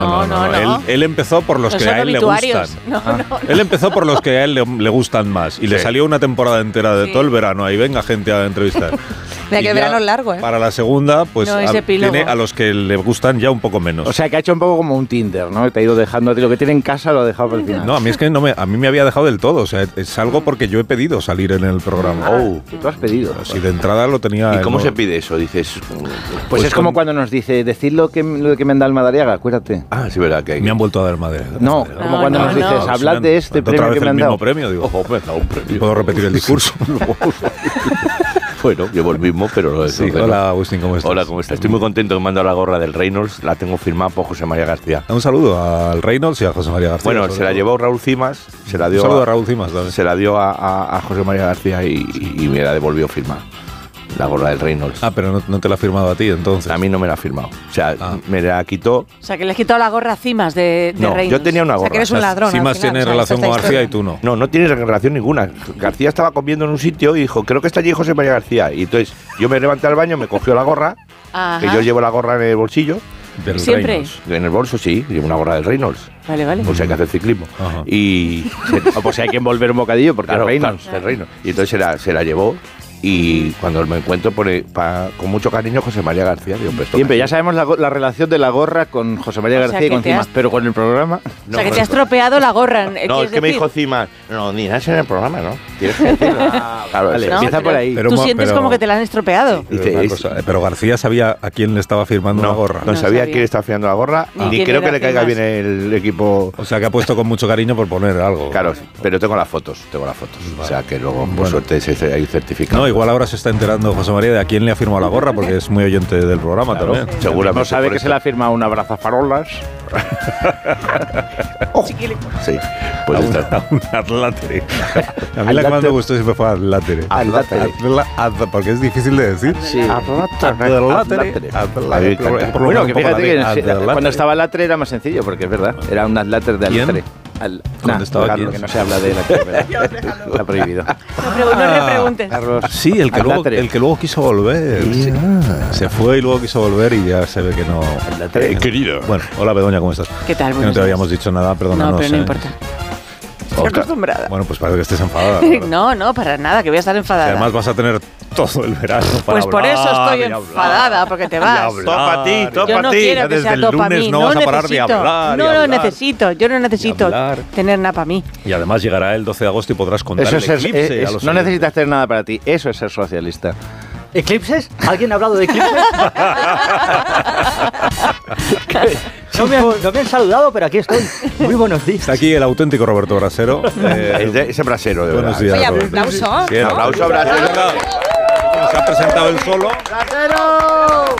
No. Él empezó por los que a él le gustan. Él empezó por los que a él le gustan más. Y le salió una temporada entera de todo el verano. Ahí venga gente a entrevistar. Mira que verano es largo, ¿eh? Para la segunda, pues tiene a los que le gustan ya un poco menos. O sea, que ha hecho un poco como un Tinder, ¿no? Te ha ido dejando, lo que tiene en casa lo ha dejado para el final. No, a mí es que a mí me había dejado del todo. O sea, es algo porque yo he pedido salir en el programa. Tú has pedido. Si de entrada lo tenía... ¿Y cómo se pide eso? Dices... Pues es como cuando nos dice, decid lo que me han dado el Madariaga, acuérdate. Ah, sí, verdad que hay... Me han vuelto a dar Madariaga. No, como cuando nos dices, hablad de este premio que me han dado. Otra vez el mismo premio, digo, me han dado un premio. ¿Puedo repetir el discurso? Bueno, llevo el mismo, pero... Sí, hola, Agustín, ¿cómo estás? Hola, ¿cómo estás? Estoy muy contento que me han dado la gorra del Reynolds. La tengo firmada por José María García. Un saludo al Reynolds y a José María García. Bueno, se la llevó Raúl Cimas. Se la dio un saludo a Raúl Cimas también. Se la dio a José María García y me la devolvió firmada. La gorra del Reynolds. Ah, pero no te la ha firmado a ti, entonces. A mí no me la ha firmado. O sea, me la quitó... O sea, que le has quitado la gorra a Cimas de Reynolds. Yo tenía una gorra. O sea, que eres un ladrón. Cimas tiene relación con García y tú no. No tiene relación ninguna. García estaba comiendo en un sitio y dijo, creo que está allí José María García. Y entonces yo me levanté al baño, me cogió la gorra, que yo llevo la gorra en el bolsillo. Del ¿Siempre? Reynolds. En el bolso, sí, llevo una gorra del Reynolds. Vale. Pues hay que hacer ciclismo. Ajá. Y... pues hay que envolver un bocadillo porque claro, es Reynolds. Claro, el Reynolds. Y entonces se la llevó. Y cuando me encuentro pone con mucho cariño José María García. Digo, siempre, ya sabemos la relación de la gorra con José María García y con Cimas, pero con el programa... O sea, que te has estropeado la gorra. No, es que me dijo Cimas, no, ni nada en el programa, ¿no? Tienes que decirlo. Claro, vale, empieza por ahí. Tú sientes como que te la han estropeado. Pero García sabía a quién le estaba firmando la gorra. No sabía a quién le estaba firmando la gorra, ni creo que le caiga bien el equipo. O sea, que ha puesto con mucho cariño por poner algo. Claro, pero tengo las fotos. Vale. O sea, que luego, por suerte, hay certificado. No, igual ahora se está enterando José María de a quién le ha firmado la gorra, porque es muy oyente del programa también. Seguramente. No sabe que se le ha firmado un abrazafarolas. Sí, pues un Adlátere. A mí la que más me gustó siempre fue Adlátere. Porque es difícil de decir. Sí. Adlátere. Bueno, que fíjate que cuando estaba Latre era más sencillo, porque es verdad, era un Adláter de Altre. ¿Dónde estaba aquí? Que no se habla de la está prohibido. No repreguntes. Sí, el que luego quiso volver. Sí. Se fue y luego quiso volver y ya se ve que no. Querido. Bueno, hola Begoña, ¿cómo estás? ¿Qué tal? Que no te habíamos dicho nada, perdónanos. No, pero no importa. Estoy acostumbrada. Bueno, pues parece que estés enfadada. No, para nada, que voy a estar enfadada. Además vas a tener todo el verano para pues por eso estoy enfadada, porque te vas. Topa a ti. Yo no quiero que sea topa a mí. No vas a parar de hablar. No lo necesito. Yo no necesito tener nada para mí. Y además llegará el 12 de agosto y podrás contar el eclipse. No necesitas tener nada para ti. Eso es ser socialista. ¿Eclipses? ¿Alguien ha hablado de eclipses? No me han saludado, pero aquí estoy. Muy buenos días. Está aquí el auténtico Roberto Brasero. Ese brasero, de buenos verdad. días. Oye, aplauso. Sí, aplauso a Brasero. Se ha presentado él solo. ¡Brasero!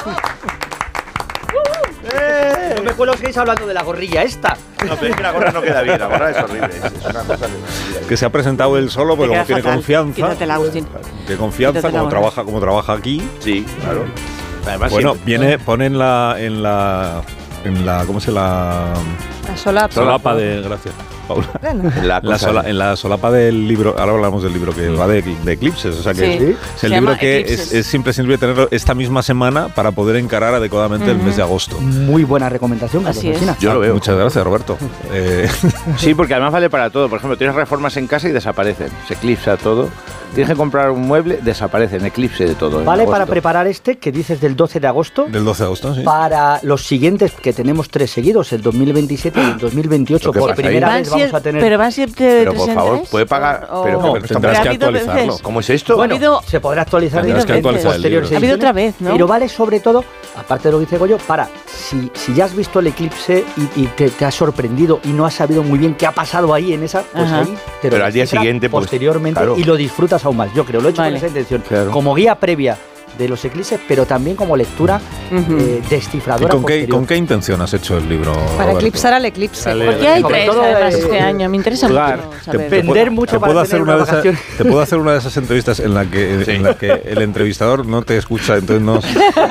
No me acuerdo que estáis hablando de la gorrilla esta. No, pero es que la gorra no queda bien. La gorra es horrible. Es una cosa que se ha presentado él solo, pero como tiene confianza. Quítatela, Agustín. Tiene confianza, como trabaja aquí. Sí, claro. Además, bueno, pone en la ¿cómo se la solapa de gracias, Paula. En la solapa del libro, ahora hablamos del libro que va de eclipses, o sea que es el libro que es siempre sirve tenerlo esta misma semana para poder encarar adecuadamente el mes de agosto. Muy buena recomendación, así es. Yo lo veo. Muchas gracias, Roberto. Sí, porque además vale para todo. Por ejemplo, tienes reformas en casa y desaparecen, se eclipsa todo. Tienes que comprar un mueble, desaparecen, eclipse de todo. Vale para preparar que dices del 12 de agosto. Del 12 de agosto, sí. Para los siguientes, que tenemos 3 seguidos, el 2027 y el 2028. Por primera vez vamos a tener... Pero van siempre Pero por favor, puede pagar... Pero tendrás que actualizarlo. ¿Cómo es esto? Bueno, se podrá actualizar en posteriores. Ha habido otra vez, ¿no? Pero vale sobre todo, aparte de lo que dice Goyo, para si ya has visto el eclipse y te has sorprendido y no has sabido muy bien qué ha pasado ahí en esa, pues ahí te lo pero al día siguiente, posteriormente, y lo disfrutas aún más. Yo creo, lo he hecho con esa intención, como guía previa de los eclipses, pero también como lectura descifradora. ¿Con qué intención has hecho el libro? Para eclipsar al eclipse. Porque hay 3 además este año. Me interesa mucho vender mucho para tener una vacación. Te puedo hacer una de esas entrevistas en la que el entrevistador no te escucha, entonces no...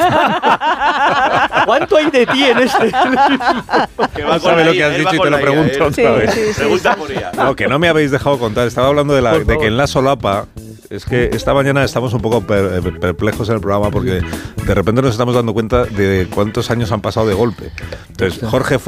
¿Cuánto hay de ti en este? No sabe lo que has dicho y te lo pregunto otra vez. Pregunta por ella. No, que no me habéis dejado contar. Estaba hablando de que en la solapa... Es que esta mañana estamos un poco perplejos en el programa porque de repente nos estamos dando cuenta de cuántos años han pasado de golpe. Entonces, Jorge